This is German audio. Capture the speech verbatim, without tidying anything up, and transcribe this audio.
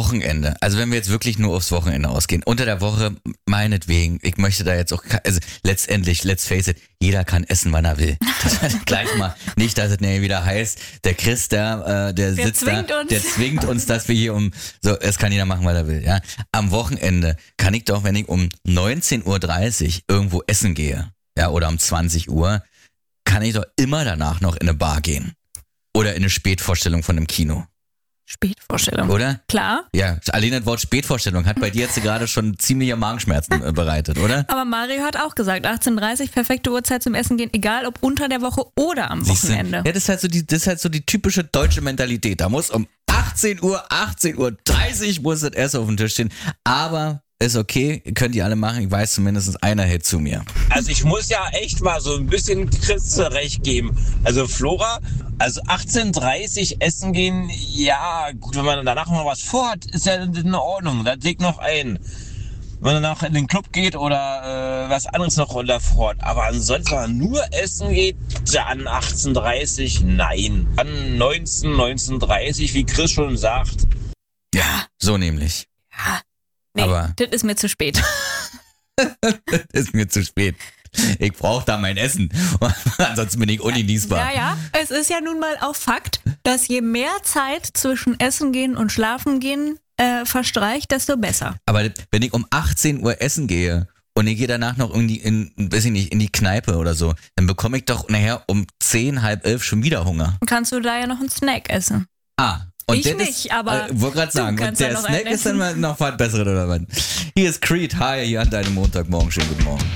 Wochenende, also wenn wir jetzt wirklich nur aufs Wochenende ausgehen, unter der Woche, meinetwegen, ich möchte da jetzt auch, also letztendlich, let's face it, jeder kann essen, wann er will. Das heißt gleich mal, nicht, dass es nee, wieder heißt, der Chris, der, äh, der, der sitzt da, uns. der zwingt uns, dass wir hier um, so, es kann jeder machen, was er will, ja. Am Wochenende kann ich doch, wenn ich um neunzehn Uhr dreißig irgendwo essen gehe, ja, oder um zwanzig Uhr, kann ich doch immer danach noch in eine Bar gehen. Oder in eine Spätvorstellung von einem Kino. Spätvorstellung. Oder? Klar. Ja, allein das Wort Spätvorstellung hat bei dir jetzt gerade schon ziemliche Magenschmerzen äh, bereitet, oder? Aber Mario hat auch gesagt, achtzehn Uhr dreißig, perfekte Uhrzeit zum Essen gehen, egal ob unter der Woche oder am Siehste? Wochenende. Ja, das ist halt so die, das ist halt so die typische deutsche Mentalität. Da muss um achtzehn Uhr, achtzehn Uhr dreißig muss das Essen auf dem Tisch stehen. Aber ist okay, könnt ihr alle machen. Ich weiß, zumindest einer hält zu mir. Also ich muss ja echt mal so ein bisschen Chris recht geben. Also Flora, also achtzehn Uhr dreißig essen gehen, ja gut, wenn man danach noch was vorhat, ist ja in Ordnung. Da legt noch ein. Wenn man danach in den Club geht oder äh, was anderes noch runter vorhat. Aber ansonsten, wenn man nur essen geht, dann achtzehn Uhr dreißig, nein. Dann neunzehn, neunzehn Uhr dreißig, wie Chris schon sagt. Ja, so nämlich. Ja. Nee, aber das ist mir zu spät. Das ist mir zu spät. Ich brauche da mein Essen. Ansonsten bin ich ungenießbar. Ja, ja. Es ist ja nun mal auch Fakt, dass je mehr Zeit zwischen Essen gehen und Schlafen gehen äh, verstreicht, desto besser. Aber wenn ich um achtzehn Uhr essen gehe und ich gehe danach noch in die, in, weiß ich nicht, in die Kneipe oder so, dann bekomme ich doch nachher um zehn, halb elf schon wieder Hunger. Kannst du da ja noch einen Snack essen? Ah. Und ich nicht, ist, aber äh, wollte gerade sagen, und der Snack ist dann mal noch was Besseres oder was? Hier ist Creed, hi, hier an deinem Montagmorgen, schönen guten Morgen.